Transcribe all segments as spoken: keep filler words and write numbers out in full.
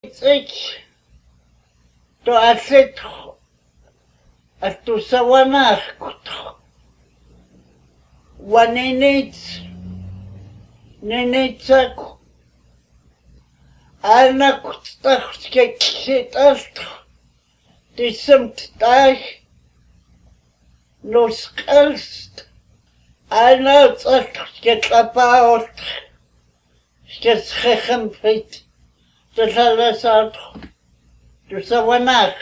Ik to atlet atu sawana wanenets nenetsak ana kutstachke kitast disemt dag noskelst ana tsachke klapaot sketschem fit Tsallasat to sawana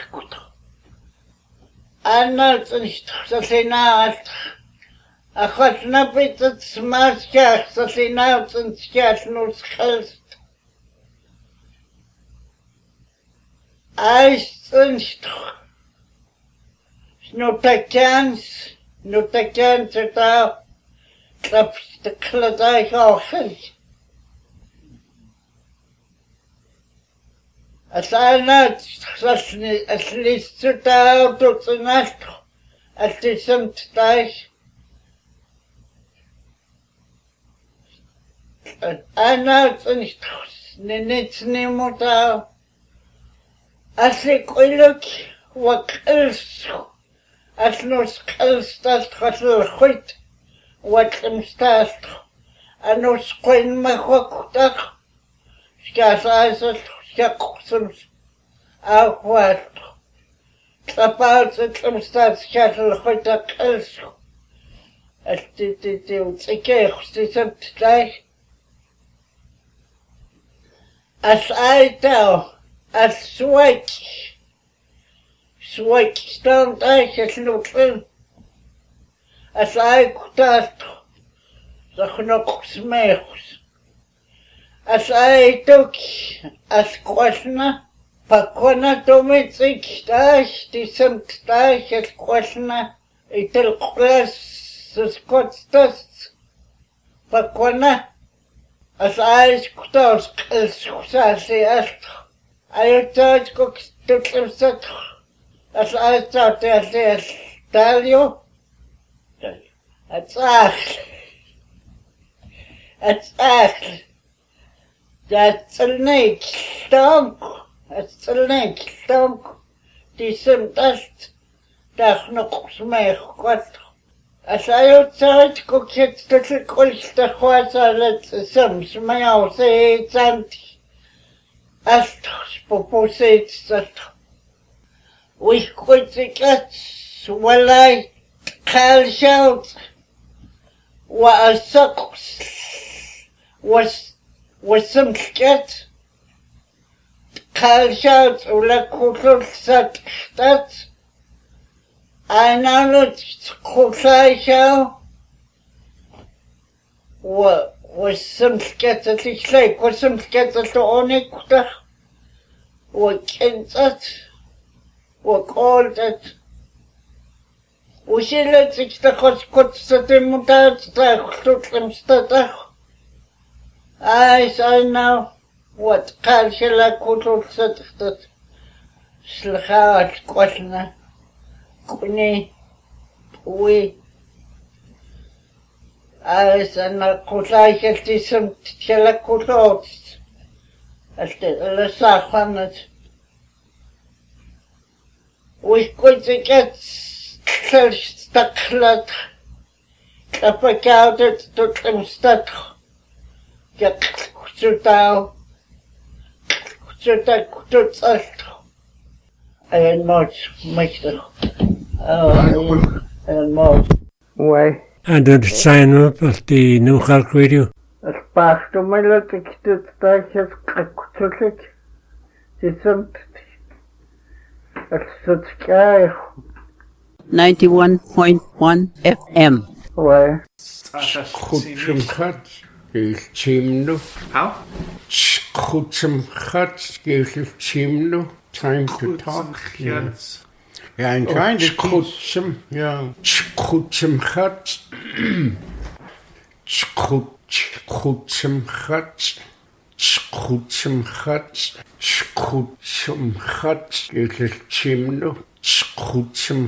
ana tsallinat Achotna bitte smaskach, dat hij nou zijn schaat nog schelst. Eistens toch. Snotakans, snotakans het al. Klaps de kladij ochtend. Als hij nou, als liefst het al tot de nacht. Als het is een tijd. Ana niet niet niet als ik ooit wat els als nos els dat gaat goed wat hem staat en nos kon me goed dag schaas als het schaaks ook wat klapaat het hem staat schaas goed dag els het dit dit dit ik krijg dit het gleich As I tell, as switch, switch stand I as looking, as I could the knock smells. As I took, as questioner, Pakona domestic stash, decent stash as questioner, it'll class the Scots dust, Pakona. As I scoot as Sassy asked, I thought cook took him set. As I thought as they tell you, it's asked. It's asked. That's a neck stomp. It's a neck stomp. Decent dust. That's no smell. What? As I thought cook it to the coast the horse let's some smell say it's anti. As proposed that we could get well I call shout what a sucks was was some scat call shout or like cook that that I know that Kosai was was some scattered like was some scattered to Onyx what Kansas what called that we see let's the cost that the mutats that took them stutter. I say now what culture could have said that Slachat question. Kuni, we, as an alcoholic some telecotots, as the Sahanet. We could get stuck like a cow that took them stuck. Get to down, to take to us. I had much, much. Oh, and more. Why? And did sign up at the New York Radio? As past to my look at the station, I could take it. It's such sky. ninety-one point one F M. Why? Kutsum kat, is chimno. How? Kutsum kat, is chimno. Time to talk. Yes. Yeah, I'm trying to teach him. Yeah. Chkutsum khat. Chkutsum khat. Chkutsum khat. Chkutsum khat. It is chimno. Chkutsum.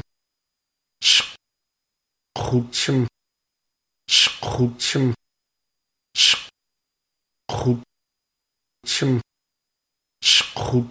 Chkutsum. Chkutsum. Chkutsum. goed